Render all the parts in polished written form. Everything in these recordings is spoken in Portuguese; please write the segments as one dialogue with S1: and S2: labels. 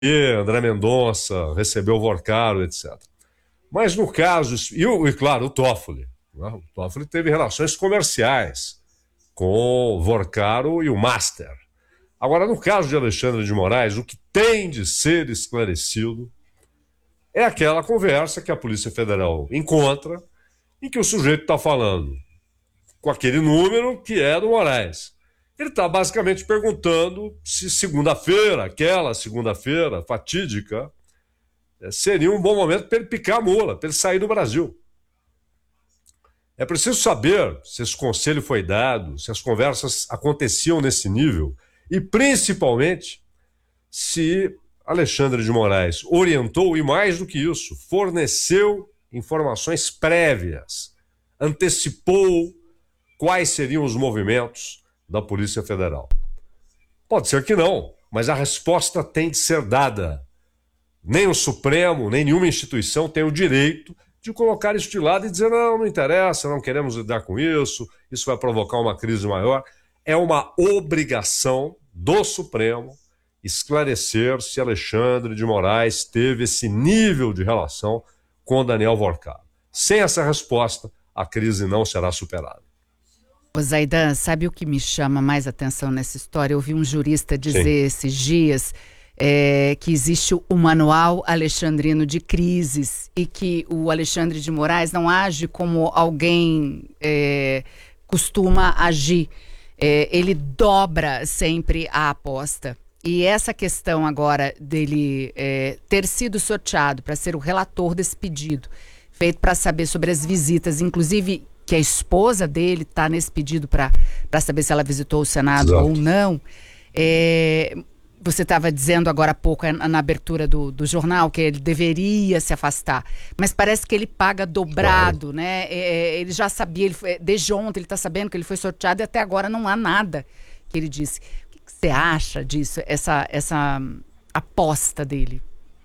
S1: André Mendonça recebeu o Vorcaro, etc. Mas no caso, claro, o Toffoli. Né? O Toffoli teve relações comerciais com o Vorcaro e o Master. Agora, no caso de Alexandre de Moraes, o que tem de ser esclarecido é aquela conversa que a Polícia Federal encontra em que o sujeito está falando com aquele número que é do Moraes. Ele está basicamente perguntando se segunda-feira, aquela segunda-feira fatídica, seria um bom momento para ele picar a mula, para ele sair do Brasil. É preciso saber se esse conselho foi dado, se as conversas aconteciam nesse nível e, principalmente, se Alexandre de Moraes orientou e, mais do que isso, forneceu informações prévias, antecipou quais seriam os movimentos da Polícia Federal. Pode ser que não, mas a resposta tem de ser dada. Nem o Supremo, nem nenhuma instituição tem o direito de colocar isso de lado e dizer não interessa, não queremos lidar com isso, isso vai provocar uma crise maior. É uma obrigação do Supremo esclarecer se Alexandre de Moraes teve esse nível de relação com Daniel Vorcaro. Sem essa resposta, a crise não será superada.
S2: Ô Zaidan, sabe o que me chama mais atenção nessa história? Eu ouvi um jurista dizer esses dias que existe o Manual Alexandrino de Crises e que o Alexandre de Moraes não age como alguém costuma agir. Ele dobra sempre a aposta. E essa questão agora dele ter sido sorteado para ser o relator desse pedido, feito para saber sobre as visitas, inclusive que a esposa dele está nesse pedido para saber se ela visitou o Senado ou não. Você estava dizendo agora há pouco, na abertura do jornal, que ele deveria se afastar. Mas parece que ele paga dobrado, né? Ele já sabia, desde ontem ele está sabendo que ele foi sorteado e até agora não há nada que ele disse. O que você acha disso, essa aposta dele?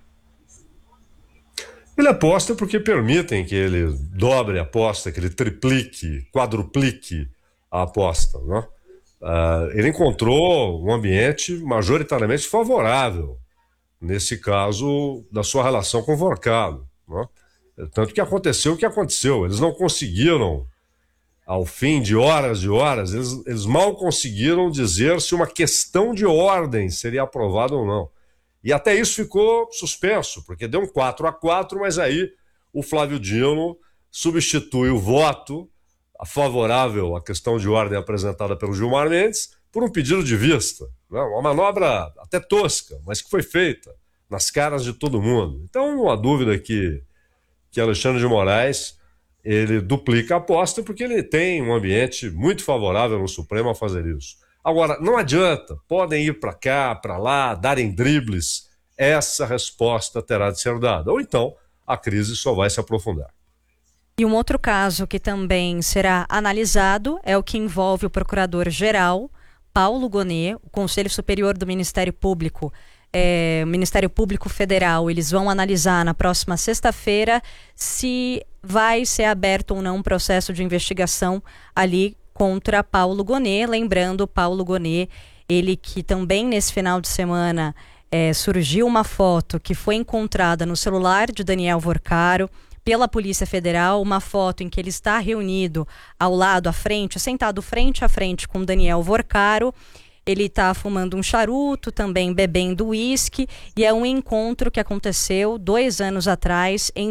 S1: Ele aposta porque permitem que ele dobre a aposta, que ele triplique, quadruplique a aposta, né? Ele encontrou um ambiente majoritariamente favorável, nesse caso, da sua relação com o Vorcaro, né? Tanto que aconteceu o que aconteceu. Eles não conseguiram, ao fim de horas e horas, eles mal conseguiram dizer se uma questão de ordem seria aprovada ou não. E até isso ficou suspenso, porque deu um 4-4, mas aí o Flávio Dino substitui o voto favorável à questão de ordem apresentada pelo Gilmar Mendes por um pedido de vista. Uma manobra até tosca, mas que foi feita nas caras de todo mundo. Então, não há dúvida que Alexandre de Moraes ele duplica a aposta porque ele tem um ambiente muito favorável no Supremo a fazer isso. Agora, não adianta, podem ir para cá, para lá, darem dribles, essa resposta terá de ser dada. Ou então, a crise só vai se aprofundar.
S3: E um outro caso que também será analisado é o que envolve o Procurador-Geral, Paulo Gonet, o Conselho Superior do Ministério Público, o Ministério Público Federal. Eles vão analisar na próxima sexta-feira se vai ser aberto ou não um processo de investigação ali contra Paulo Gonet. Lembrando, Paulo Gonet, ele que também nesse final de semana surgiu uma foto que foi encontrada no celular de Daniel Vorcaro pela Polícia Federal, uma foto em que ele está reunido ao lado, à frente, sentado frente a frente com Daniel Vorcaro. Ele está fumando um charuto, também bebendo uísque, e é um encontro que aconteceu 2 anos atrás, em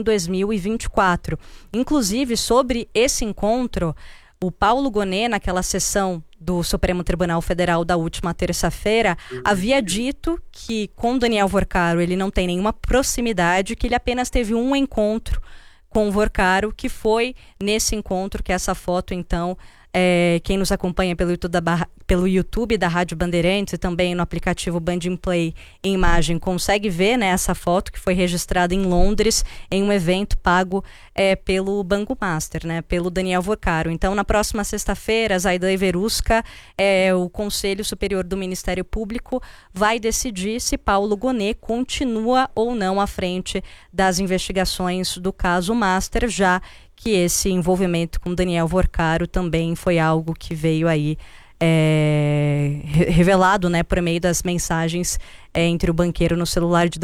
S3: 2024. Inclusive, sobre esse encontro, o Paulo Gonet, naquela sessão do Supremo Tribunal Federal da última terça-feira, havia dito que com Daniel Vorcaro ele não tem nenhuma proximidade, que ele apenas teve um encontro com o Vorcaro, que foi nesse encontro que essa foto, então, quem nos acompanha pelo YouTube da Rádio Bandeirantes e também no aplicativo Band Play em imagem consegue ver, né, essa foto que foi registrada em Londres em um evento pago pelo Banco Master, né, pelo Daniel Vorcaro. Então, na próxima sexta-feira, Zaidan Everusca, o Conselho Superior do Ministério Público vai decidir se Paulo Gonet continua ou não à frente das investigações do caso Master, já que esse envolvimento com Daniel Vorcaro também foi algo que veio aí revelado, né, por meio das mensagens entre o banqueiro no celular de